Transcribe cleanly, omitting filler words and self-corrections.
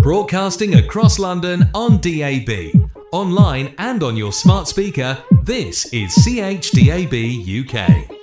Broadcasting across London on DAB, online and on your smart speaker, this is CHDAB UK.